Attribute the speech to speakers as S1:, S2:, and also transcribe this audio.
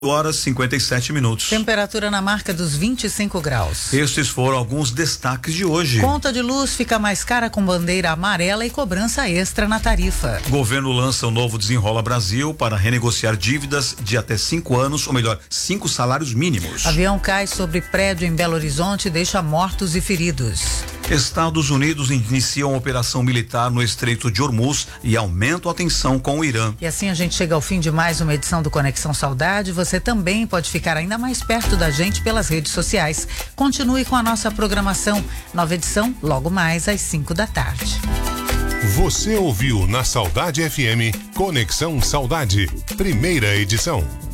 S1: horas 57 minutos.
S2: Temperatura na marca dos 25 graus.
S1: Estes foram alguns destaques de hoje.
S2: Conta de luz fica mais cara com bandeira amarela e cobrança extra na tarifa.
S1: Governo lança o novo Desenrola Brasil para renegociar dívidas de até 5 anos, ou melhor, 5 salários mínimos.
S2: Avião cai sobre prédio em Belo Horizonte e deixa mortos e feridos.
S1: Estados Unidos iniciam operação militar no Estreito de Hormuz e aumentam a tensão com o Irã.
S2: E assim a gente chega ao fim de mais uma edição do Conexão Saudade. Você também pode ficar ainda mais perto da gente pelas redes sociais. Continue com a nossa programação. Nova edição logo mais às 5 da tarde.
S3: Você ouviu na Saudade FM Conexão Saudade, primeira edição.